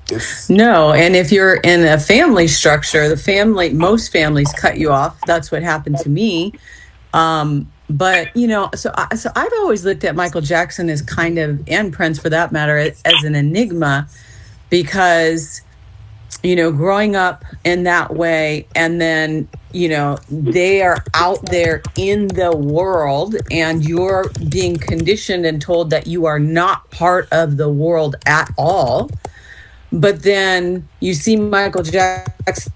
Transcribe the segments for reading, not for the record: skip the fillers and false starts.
It's No, and if you're in a family structure, most families cut you off. That's what happened to me. But so I've always looked at Michael Jackson as kind of, and Prince for that matter, as an enigma because growing up in that way, and then they are out there in the world, and you're being conditioned and told that you are not part of the world at all. But then you see Michael Jackson,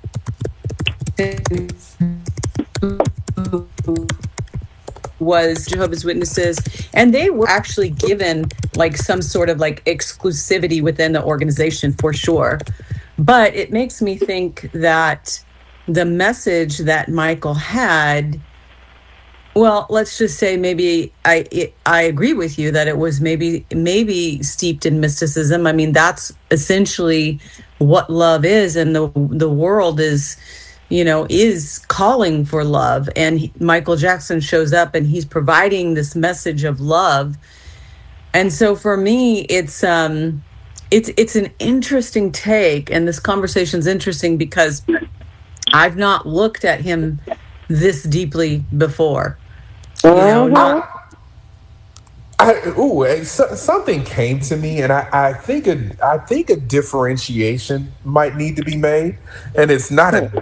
who was Jehovah's Witnesses, and they were actually given like some sort of like exclusivity within the organization for sure. But it makes me think that the message that Michael had, well, let's just say maybe I agree with you that it was maybe steeped in mysticism. I mean, that's essentially what love is, and the world is calling for love, and Michael Jackson shows up and he's providing this message of love. And so for me, it's an interesting take, and this conversation's interesting because I've not looked at him this deeply before. Something came to me, and I think a differentiation might need to be made, and it's not a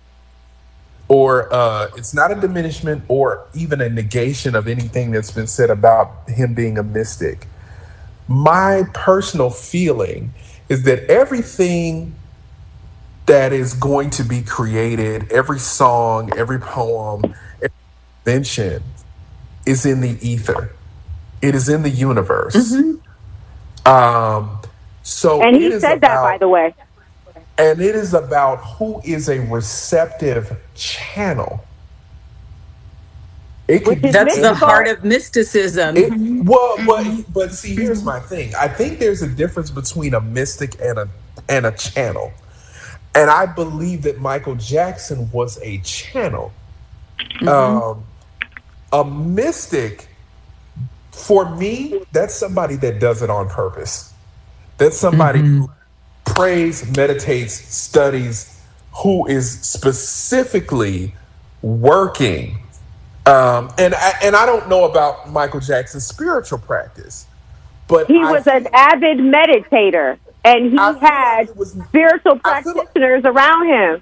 it's not a diminishment or even a negation of anything that's been said about him being a mystic. My personal feeling is that everything that is going to be created, every song, every poem, every invention is in the ether. It is in the universe. Mm-hmm. And he said that, by the way. And it is about who is a receptive channel. That's the heart of mysticism. But see, here's my thing. I think there's a difference between a mystic and a channel. And I believe that Michael Jackson was a channel. Mm-hmm. A mystic, for me, that's somebody that does it on purpose. That's somebody who prays, meditates, studies, who is specifically working. And I don't know about Michael Jackson's spiritual practice, but he was an avid meditator, and he had spiritual practitioners around him.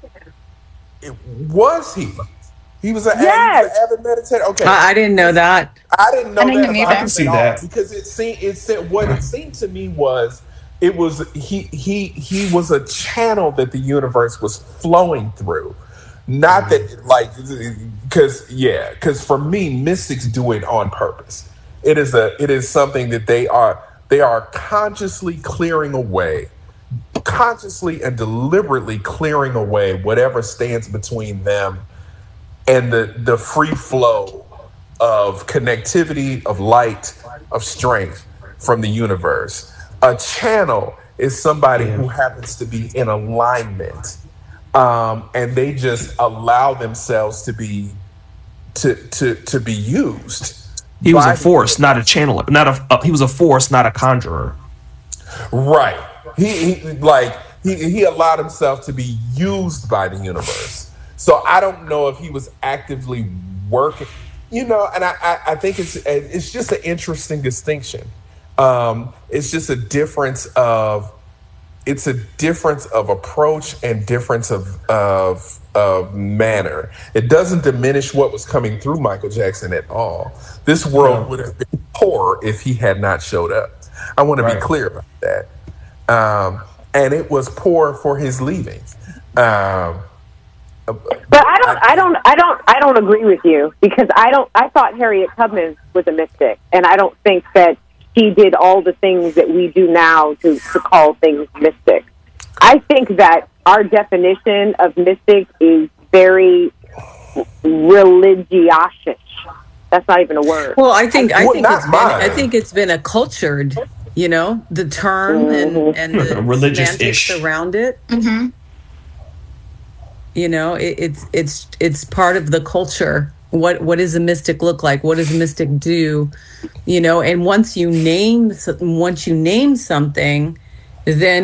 Was he? He was an avid meditator. Okay, I didn't know that. I didn't know that. I can see that because it seemed what it seemed to me was he was a channel that the universe was flowing through. Not that because for me, mystics do it on purpose. It is something that they are consciously clearing away, consciously and deliberately clearing away whatever stands between them and the free flow of connectivity, of light, of strength from the universe. A channel is somebody who happens to be in alignment, and they just allow themselves to be used. He was a force, not a channeler. He was a force, not a conjurer. Right. He allowed himself to be used by the universe. So I don't know if he was actively working, and I think it's just an interesting distinction. It's just a difference of approach and difference of manner. It doesn't diminish what was coming through Michael Jackson at all. This world would have been poor if he had not showed up. I want to be clear about that. And it was poor for his leaving. But I don't agree with you, because I thought Harriet Tubman was a mystic, and I don't think that he did all the things that we do now to call things mystic. I think that our definition of mystic is very religious. That's not even a word. Well, I think it's been a cultured, the term and the religious-ish around it. Mm-hmm. It's part of the culture. What does a mystic look like? What does a mystic do? And once you name something, then